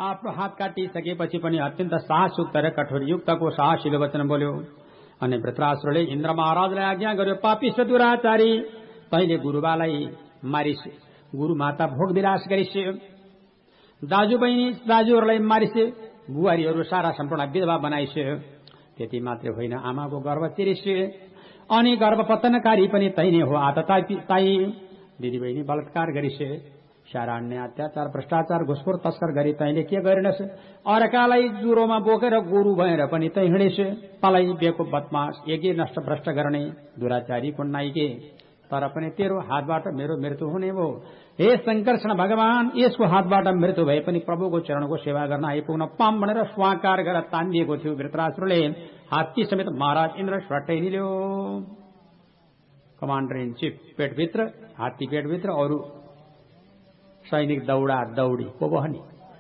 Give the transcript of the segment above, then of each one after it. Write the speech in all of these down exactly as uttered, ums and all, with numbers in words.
आफ्नो हात काटिसकेपछि पनि अत्यन्त साहसयुक्त र कठोरयुक्तको साहसिलो वचन बोल्यो। अनि वृत्रासुरले इन्द्र महाराजलाई आज्ञा गर्यो, पापिष्ट दुराचारी, तैले गुरुबालाई मारिस, गुरु माता भोग विलास गरिस, दाजु बहिनी दाजुहरूलाई मारिस, बुहारीहरू सारा सम्पूर्ण विधवा बनाइस। त्यति मात्रै होइन, आमाको गर्भ चिरिस, अनि गर्भपतनकारी पनि तैने हो। आतताई दिदी बहिनी बलात्कार गरिस, सारा अन्य अत्याचार भ्रष्टाचार घुसखोर तस्कर गरी तैले के गरिनस्। अर्कालाई जुरोमा बोकेर गुरु भएर पनि तै हिँडिस। तलाई बेको बदमाश, यज्ञ नष्ट भ्रष्ट गर्ने दुराचारीको नाइके, तर पनि तेरो हातबाट मेरो मृत्यु हुने भयो। हे शंकर्षण भगवान, यसको हातबाट मृत्यु भए पनि प्रभुको चरणको सेवा गर्न आइपुग्न पाम भनेर स्वाकार गरेर तानिएको थियो। वृत्रासुरले हात्ती समेत महाराज इन्द्र स्वाटै निल्यो। कमान्डर इन चिफ पेटभित्र, हात्ती पेटभित्र, अरू सैनिक दौडा दौडी को बहनी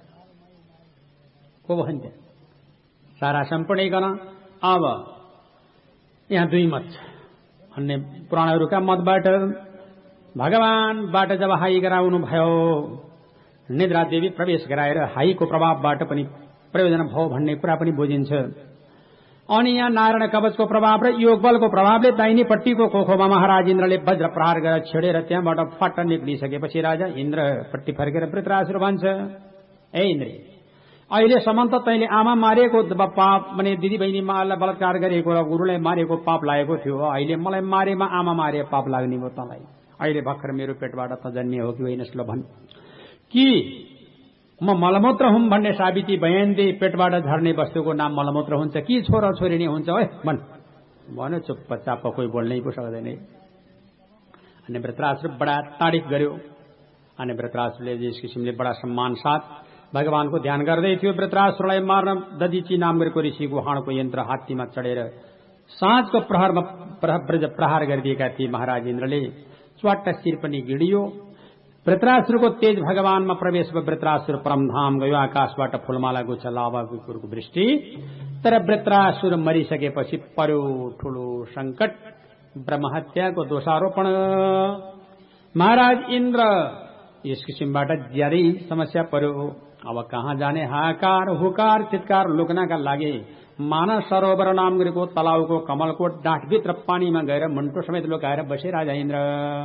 को बहन्छ सारा सम्पूर्णैकन। अब यहाँ दुई मत छ। अन्य पुराणहरूका मतबाट भगवानबाट जब हाई गराउनु भयो, निद्रा देवी प्रवेश गराएर हाईको प्रभावबाट पनि प्रयोजन भयो भन्ने कुरा पनि बुझिन्छ। अनि यहाँ नारायण कवचको प्रभाव र योग बलको प्रभावले दाहिनेपट्टिको कोखोमा महाराज इन्द्रले वज्र प्रहार गरेर छेडेर त्यहाँबाट फट्ट निक्लिसकेपछि राजा इन्द्रपट्टि फर्केर वृत्रासुर भन्छ, ए इन्द्र, अहिलेसम्म त तैले आमा मारेको पाप भने दिदी बहिनीमालाई बलात्कार गरेको र गुरुलाई मारेको पाप लागेको थियो। अहिले मलाई मारेमा आमा मारे पाप लाग्ने भयो तँलाई। अहिले भर्खर मेरो पेटबाट त जन्मिए हो कि होइन स्लो भन् कि म मलमूत्र हुँ भन्ने साबिती बयान दे। पेटबाट झर्ने वस्तुको नाम मलमूत्र हुन्छ कि छोरा छोरी नै हुन्छ? है भन् भन्यो। चुप्पचाप कोही बोल्नै पो सक्दैन। अनि वृत्रासुर बडा तारिफ गर्यो। अनि वृत्रासुरले यस किसिमले बडा सम्मान साथ भगवानको ध्यान गर्दै थियो। वृत्रासुरलाई मार्न दधिची नाम गरेको ऋषिको हाणको यन्त्र हात्तीमा चढेर साँझको प्रहरमा प्रहार गरिदिएका थिए। महाराज इन्द्रले च्वाट्ट शिर पनि गिडियो। वृत्रासुरको तेज भगवानमा प्रवेश भयो। वृत्रासुर परमधाम गयो। आकाशबाट फूलमाला गुच्छा लावा कुकुरको वृष्टि। तर वृत्रासुर मरिसकेपछि पर्यो ठूलो संकट, ब्रह्महत्याको दोषारोपण। महाराज इन्द्र यस किसिमबाट ज्यादै समस्या पर्यो। अब कहाँ जाने? हाकार हुकार चित्कार लुक्नका लागि मानस सरोवर नाम गरेको तलाउको कमलको डाँठभित्र पानीमा गएर मुन्टो समेत लुकाएर बसे राजा इन्द्र।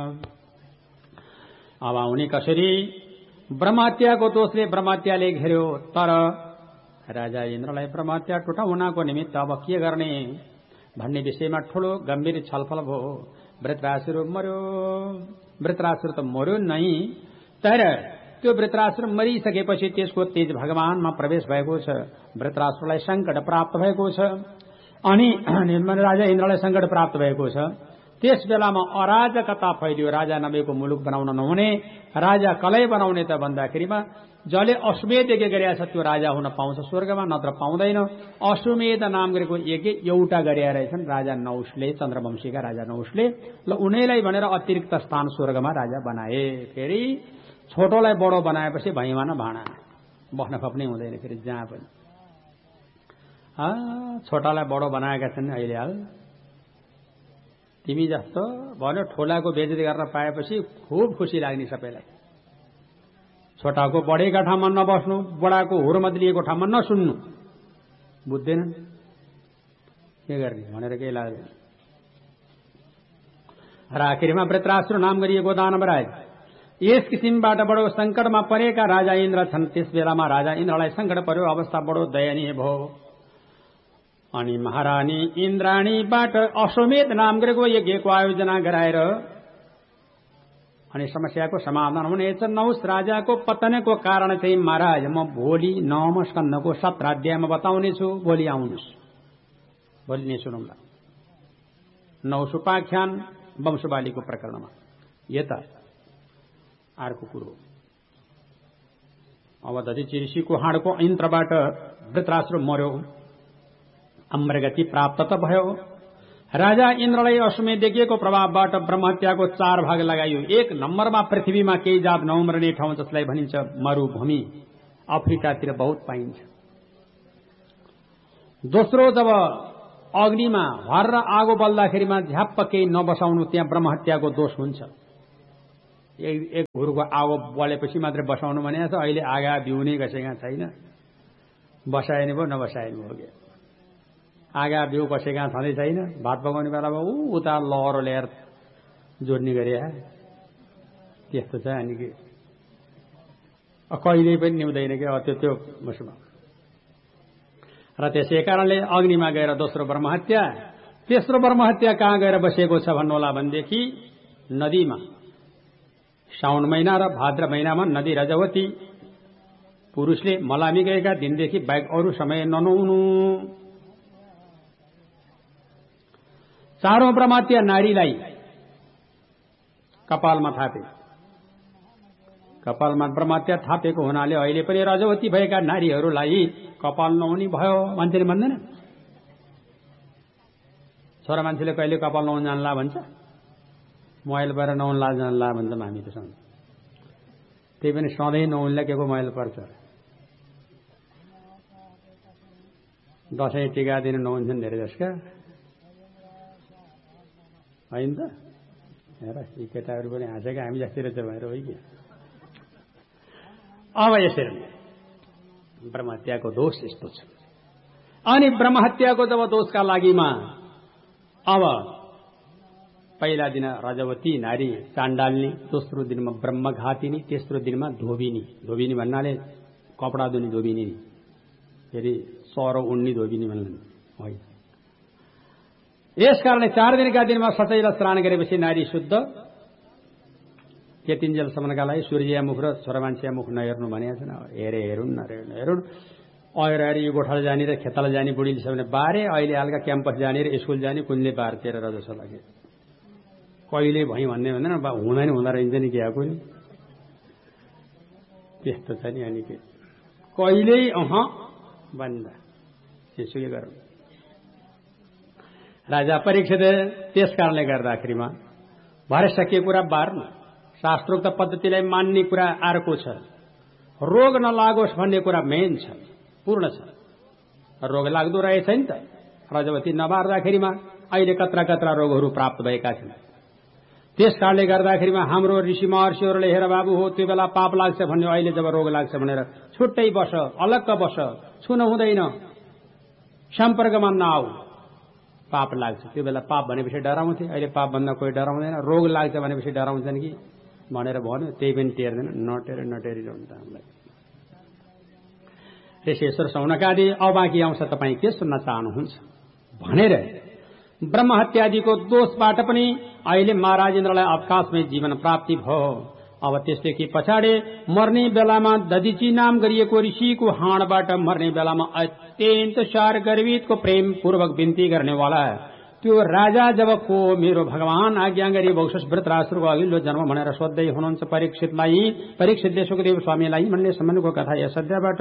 अब आउने कसरी? ब्रह्महत्याको दोषले ब्रह्महत्याले घेर्यो। तर राजा इन्द्रलाई ब्रह्महत्या टुटाउनको निमित्त अब के गर्ने भन्ने विषयमा ठूलो गम्भीर छलफल भयो। वृत्रासुर मर्यो। वृत्रासुर त मर्यो नै, तर त्यो वृत्रासुर मरिसकेपछि त्यसको तेज भगवानमा प्रवेश भएको छ। वृत्रासुरलाई संकट प्राप्त भएको छ। अनि राजा इन्द्रलाई संकट प्राप्त भएको छ। त्यस बेलामा अराजकता फैलियो। राजा नभएको मुलुक बनाउन नहुने, राजा कलै बनाउने त भन्दाखेरिमा जसले अश्वमेध यज्ञ गरेका छ त्यो राजा हुन पाउँछ स्वर्गमा, नत्र पाउँदैन। अश्वमेध नाम गरेको यज्ञ एउटा गरेका रहेछन् राजा नहुसले, चन्द्रवंशीका राजा नहुसले। ल उनीलाई भनेर अतिरिक्त स्थान स्वर्गमा राजा बनाए। फेरि छोटोलाई बडो बनाएपछि भैमा न भाँडा बस्न खप्नै हुँदैन। फेरि जहाँ पनि छोटालाई बडो बनाएका छन्। अहिले हाल तिमी जस्तो भन्यो ठोलाको बेइज्जती गर्न पाएपछि खुब खुसी लाग्ने सबैलाई। छोटाको बढेका ठाउँमा नबस्नु, बडाको हुर्मत लिएको ठाउँमा नसुन्नु, बुझ्दैनन् के गर्ने भनेर केही लाग्दैन। र आखिरमा वृत्रासुर नाम गरिएको दानवराज यस किसिमबाट बडो संकटमा परेका राजा इन्द्र छन्। त्यस बेलामा राजा इन्द्रलाई संकट पर्यो। अवस्था बडो दयनीय भयो। अनि महारानी इन्द्राणीबाट अश्वमेध नाम गरेको यज्ञको आयोजना गराएर अनि समस्याको समाधान हुनेछ। नहुस राजाको पतनको कारण चाहिँ महाराज म भोलि नवम स्कन्धको सत्र अध्यायमा बताउनेछु। भोलि आउनुहोस्, भोलि नै सुनौँला। नहुस उपाख्यान वंशवालीको प्रकरणमा यता अर्को कुरो। अब दधिची ऋषिको हाडको यन्त्रबाट वृत्रासुर मर्यो। अमरगति प्राप्त त भयो। राजा इन्द्रलाई अश्वमेध यज्ञको प्रभावबाट ब्रह्महत्याको चार भाग लगाइयो। एक नम्बरमा पृथ्वीमा केही जात नउम्रने ठाउँ जसलाई भनिन्छ मरुभूमि, अफ्रिकातिर बहुत पाइन्छ। दोस्रो, जब अग्निमा हर र आगो बल्दाखेरिमा झ्याप्प केही नबसाउनु, त्यहाँ ब्रह्महत्याको दोष हुन्छ। एक एक हुरुको आगो बलेपछि मात्रै बसाउनु भने अहिले आगा बिउनै कसैका छैन। बसाइने भयो नबसाइने भयो। आगा बिउ बसेका छँदै छैन, भात पकाउने बेलामा ऊ उता लहरो ल्याएर जोड्ने गरे त्यस्तो छ। अनि कि कहिल्यै पनि निउँदैन क्या त्यो त्यो मसमा। र त्यसै कारणले अग्निमा गएर दोस्रो ब्रह्महत्या, तेस्रो ब्रह्महत्या कहाँ गएर बसेको छ भन्नुहोला भनेदेखि नदीमा। साउन महिना र भाद्र महिनामा नदी रजवती पुरुषले मलामी गएका दिनदेखि बाहेक अरू समय ननुहाउनु। चारौं ब्रह्महत्या नारीलाई कपालमा थापे। कपालमा ब्रह्महत्या थापेको हुनाले अहिले पनि रजवती भएका नारीहरूलाई कपाल नहुने भयो मान्छेले भन्दैन। छोरा मान्छेले कहिले कपाल नहुन जानला भन्छ, मोबाइल भएर नहुन्ला जानला भन्छौँ हामी त सँग। त्यही पनि सधैँ नहुन्ला के को मोबाइल पर्छ। दसैँ टिका दिन नहुन्छन् धेरै जसका होइन त। हेर यी केटाहरू पनि हाँसेका हामी जस्तै रहेछ भनेर हो कि। अब यसरी ब्रह्महत्याको दोष यस्तो छ। अनि ब्रह्महत्याको जब दोषका लागिमा अब पहिला दिन रजवती नारी चाण्डाल्नी, दोस्रो दिनमा ब्रह्मघातिनी, तेस्रो दिनमा धोबिनी। धोबिनी भन्नाले कपडा धुने धोबिनी, फेरि सरो उड्ने धोबिनी भन्नु होइन। यस कारणले चार दिनका दिनमा सचैल स्नान गरेपछि नारी शुद्ध। त्यतिन्जेलसम्मका लागि सूर्यमुख र छोरा मान्छे मुख नहेर्नु भनेको छैन। हेरे हेरुन् नहेरुन् हेरुन् अएर अएर यो गोठाला जाने र खेताला जाने बुढीले छ भने बारे, अहिले हालका क्याम्पस जाने र स्कुल जाने कुनले बार तेह्र जस्तो लाग्यो। कहिले भई भन्ने भन्दैन, हुँदैन हुँदो रहन्छ नि क्या कुनै त्यस्तो छ नि। अनि के कहिल्यै अह भन्दा त्यसो के गरौँ। राजा परीक्षित त्यस कारणले गर्दाखेरिमा भरे सकिएको कुरा बार्नु, शास्त्रोक्त पद्धतिलाई मान्ने कुरा अर्को छ। रोग नलागोस् भन्ने कुरा मेन छ, पूर्ण छ। रोग लाग्दो रहेछ नि त। रजवती नबार्दाखेरिमा अहिले कत्रा कत्रा रोगहरू प्राप्त भएका छन्। त्यस कारणले गर्दाखेरिमा हाम्रो ऋषि महर्षिहरूले हेर बाबु हो त्यो बेला पाप लाग्छ भन्यो, अहिले जब रोग लाग्छ भनेर छुट्टै बस, अलग्ग बस, छुन हुँदैन, सम्पर्कमा नआऊ, पाप लाग्छ। त्यो बेला पाप भनेपछि डराउँथे, अहिले पाप भन्दा कोही डराउँदैन। रोग लाग्छ भनेपछि डराउँछन् कि भनेर भन्यो, त्यही पनि टेर्दैन। नटेर नटेरिरहन्छ हामीलाई। ऋषेश्वर सौनकादि अब बाँकी आउँछ, तपाईँ के सुन्न चाहनुहुन्छ भनेर ब्रह्महत्यादिको दोषबाट पनि अहिले महाराज इन्द्रलाई अवकाशमै जीवन प्राप्ति भयो। अब त्यसदेखि पछाडि मर्ने बेलामा दधिची नाम गरिएको ऋषिको हाडबाट मर्ने बेलामा अत्यन्त सार गर्वितको प्रेम पूर्वक बिन्ती गर्नेवाला त्यो राजा जब को मेरो भगवान आज्ञा गरी वंशज वृत्रासुरको अघिल्लो जन्म भनेर सोध्दै हुनुहुन्छ परीक्षितलाई, परीक्षितले सुखदेव स्वामीलाई भन्ने सम्बन्धको कथा यस अध्यायबाट।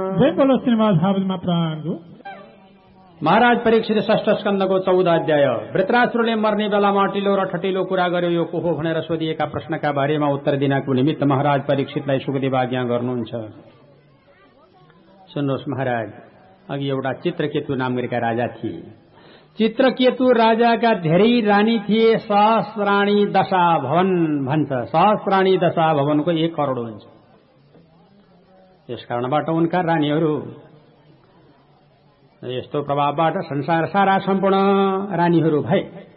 महाराज परीक्षित षष्ठ स्कन्धको चौध अध्याय। वृत्रासुरले मर्ने बेलामा अटिलो र ठटिलो कुरा गर्यो, यो को हो भनेर सोधिएका प्रश्नका बारेमा उत्तर दिनको निमित्त महाराज परीक्षितलाई सुखदेव आज्ञा गर्नुहुन्छ। सुन्नुहोस् महाराज, अघि एउटा चित्रकेतु नाम गरेका राजा थिए। चित्रकेतु राजाका धेरै रानी थिए। सहस्राणी दशा भवन भन्छ। सहस्राणी दशा भवनको एक करोड हुन्छ। यस कारणबाट उनका रानीहरू यस्तो प्रभावबाट संसार सारा सम्पूर्ण रानीहरू भए।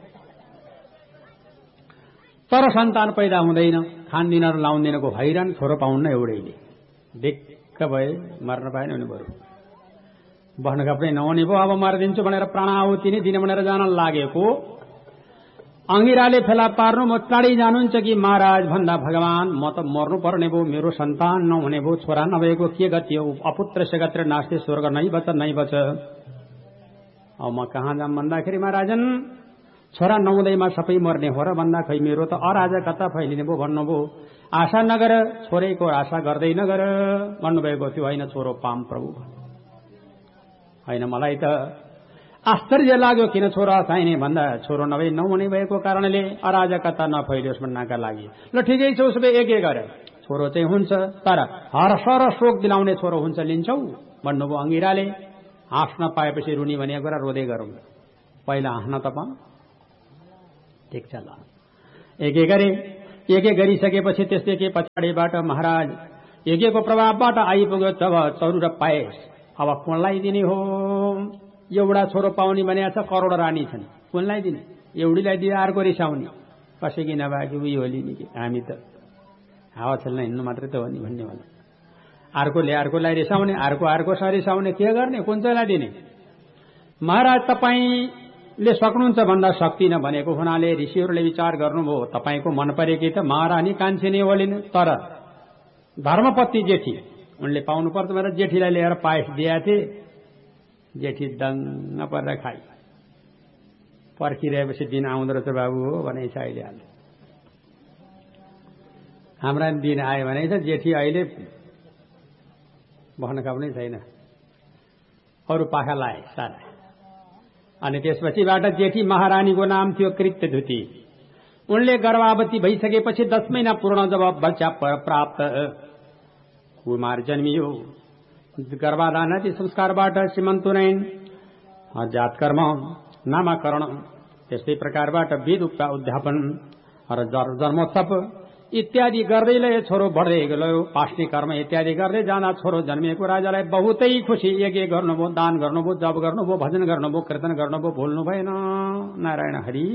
तर सन्तान पैदा हुँदैन, खानदिन र लाउदिनको हैरान, छोरो पाउन्न एउटैले। दिक्क भए, मर्न पाएन भने बरु बस्नका पनि नहुने भयो। अब मारिदिन्छु भनेर प्राण आहुति नै दिन भनेर जान लागेको अंगिराले फेला पार्नु, म टाढी जानुहुन्छ कि महाराज भन्दा भगवान म त मर्नु पर्ने भयो, मेरो सन्तान नहुने भयो, छोरा नभएको के गति हो, अपुत्र सगत्र नास्ते स्वर्ग नै बच नै बच। अब म कहाँ जाम भन्दाखेरि महाराजन छोरा नहुँदैमा सबै मर्ने हो र भन्दा खै मेरो त अराजा कता फैलिने भयो भन्नुभयो। आशा नगर, छोरेको आशा गर्दै नगर भन्नुभएको थियो। होइन छोरो पाम प्रभु, होइन मलाई त आश्चर्य लाग्यो किन छोरा चाहिने भन्दा छोरो नभई नहुने भएको कारणले अराजकता नफैलियोस् भन्नका लागि। ल ठिकै छ, उसो भए एक एक गरे छोरो चाहिँ हुन्छ, तर हर्ष र शोक दिलाउने छोरो हुन्छ लिन्छौ भन्नुभयो अंगिराले। हाँस्न पाएपछि रुनी भनेको कुरा रोँदै गरौँ, पहिला हाँस्न त पाऊँ। ठिक छ ल, एक एक गरे। एक एक गरिसकेपछि त्यसदेखि पछाडिबाट महाराज यज्ञको प्रभावबाट आइपुग्यो तब चरु र पायस अब कुनलाई दिने हो? एउटा छोरो पाउने भनेको छ, करोड रानी छन्, कुनलाई दिने? एउटीलाई दिए अर्को रिसाउने, कसैकी नभएकी उयो होली नि कि हामी त हावा खेल्न हिँड्नु मात्रै त हो नि भन्ने होला। अर्कोले अर्कोलाई रिसाउने, अर्को अर्कोसँग रिसाउने, के गर्ने? कुन चाहिँलाई दिने? महाराज तपाईँले सक्नुहुन्छ भन्दा सक्दिन भनेको हुनाले ऋषिहरूले विचार गर्नुभयो, तपाईँको मन परेकी त महारानी कान्छी नै होलिन्, तर धर्मपत्नी जेठी उनले पाउनु पर्छ भनेर जेठीलाई लिएर पायस दिएका थिए। जेठी दङ्ग परेर खाइ, पर्खिरहेपछि दिन आउँदो रहेछ बाबु हो भने अहिले हाल्यो। हाम्रा दिन आयो भने जेठी अहिले बस्न खाउने छैन, अरू पाखा लाए सारा। अनि त्यसपछिबाट जेठी महारानीको नाम थियो कृत्यधुती। उनले गर्भावती भइसकेपछि दस महिना पूर्ण जब बच्चा प्राप्त कुमार जन्मियो, गर्भाधान संस्कारबाट सीमन्तुनयन, जातकर्म, नामाकरण, त्यस्तै प्रकारबाट वेद उद्यापन र जन्मोत्सव इत्यादि गर्दैले छोरो बढ्दै गयो। पास्ने कर्म इत्यादि गर्दै जाँदा छोरो जन्मिएको राजालाई बहुतै खुसी। यज्ञ गर्नुभयो, दान गर्नुभयो, जप गर्नुभयो, भजन गर्नुभयो, कीर्तन गर्नुभयो, भुल्नु भएन नारायण हरि।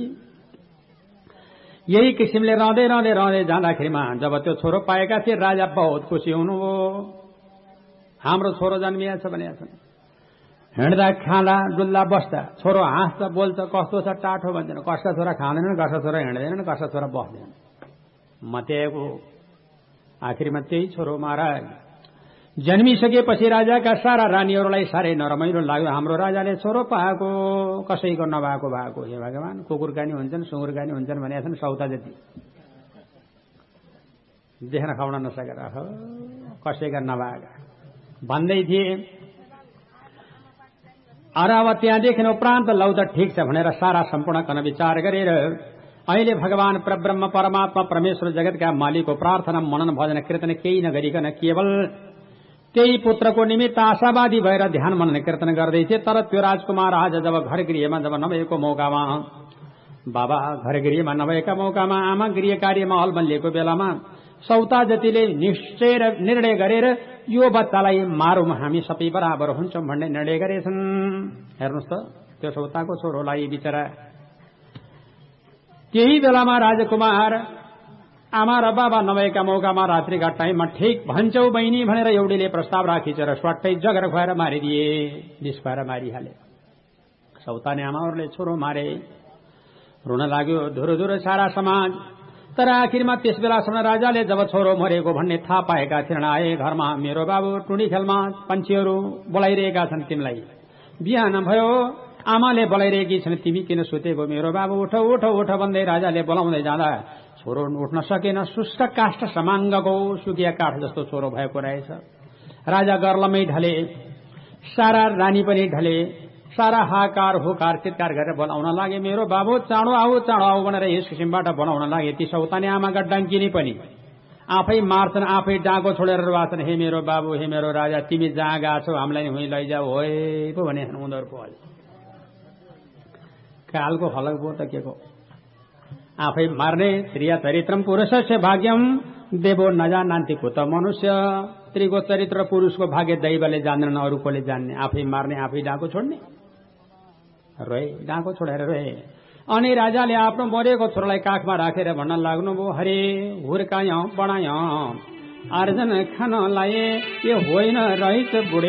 यही किसिमले रहँदै रहँदै रहँदै जाँदाखेरिमा जब त्यो छोरो पाएका थिए, राजा बहुत खुसी हुनुभयो। हाम्रो छोरो जन्मिएछ भनेका छन्। हिँड्दा खाँदा डुल्दा बस्दा छोरो हाँस्छ, बोल्छ, कस्तो छ टाठो भन्दैन। कसका छोरा खाँदैनन्, कसका छोरा हिँड्दैनन्, कसका छोरा बस्दैनन्। मतेको आखिरमा त्यही छोरो महाराज जन्मिसकेपछि राजाका सारा रानीहरूलाई साह्रै नरमाइलो लाग्यो। हाम्रो राजाले छोरो पाएको, कसैको नभएको भएको। हे भगवान, कुकुरका नि हुन्छन्, सुँगुरका नि हुन्छन् भनेका छन्, सौता जति देख्न खाउन नसकेर कसैका नभएका भन्दै थिए। अर अब त्यहाँदेखि उपरान्त लौ त ठिक छ भनेर सारा सम्पूर्णकन विचार गरेर अहिले भगवान परब्रह्म परमात्मा परमेश्वर जगतका मालिकको प्रार्थना मनन भजन कीर्तन केही नगरिकन केवल त्यही पुत्रको निमित्त आशावादी भएर ध्यान मनन कीर्तन गर्दै थिए। तर त्यो राजकुमार आज जब घर गृहमा जब नभएको मौकामा, बाबा घर गृहमा नभएका मौकामा, आमा गृह कार्यमा अलमलिएको बेलामा सौता जतिले निश्चय निर्णय गरेर यो बच्चालाई मारौँ, हामी सबै बराबर हुन्छौँ भन्ने निर्णय गरेछन्। हेर्नुहोस् त, त्यो सौताको छोरोलाई बिचरा त्यही बेलामा राजकुमार आमा र बाबा नभएका मौकामा रात्रिका टाइममा ठिक भन्छौ बहिनी भनेर एउटीले प्रस्ताव राखिचेर स्वाट्टै जगर खुवाएर मारिदिए, निस खुवाएर मारिहाले। सौताने आमाहरूले छोरो मारे, रुन लाग्यो धुरो धुरो सारा समाज। तर आखिरमा त्यस बेलासम्म राजाले जब छोरो मरेको भन्ने थाहा पाएका थिएनन्। आए घरमा, मेरो बाबु टुँडी खेलमा पन्छीहरू बोलाइरहेका छन्, तिमीलाई बिहान भयो, आमाले बोलाइरहेकी छन्, तिमी किन सुतेको? मेरो बाबु उठ उठ उठ भन्दै राजाले बोलाउँदै जाँदा छोरो उठ्न सकेन। शुष्क काष्ठ समाङ्गको सुकिया काठ जस्तो छोरो भएको रहेछ। राजा गर्लमै ढले, सारा रानी पनि ढले, सारा हाकार हुकार चित्कार गरेर बोलाउन लागे, मेरो बाबु चाँडो आऊ चाँडो आऊ भनेर यस किसिमबाट बोलाउन लागे। ती सौताने आमाका डङ्किनी पनि आफै मार्छन्, आफै डाँको छोडेर रुवाछन्, हे मेरो बाबु, हे मेरो राजा, तिमी जहाँ गएको छौ हामीलाई हुँ लैजाऊ होइ पो भने उनीहरूको हल कालको फलक पो त के को आफै मार्ने। स्त्रिया चरित्रम पुरुषस्य भाग्यम देवो नजानान्ति कुत मनुष्य। स्त्रीको चरित्र पुरुषको भाग्य दैवले जान्दैन, अरू कोले जान्ने। आफै मार्ने, आफै डाँको छोड्ने, रोए डाँको छोडेर रोए। अनि राजाले आफ्नो मरेको छोरालाई काखमा राखेर भन्न लाग्नुभयो, हरे हुर्काय बढाय आर्जन खान लाए, यो होइन रहेछ बुढे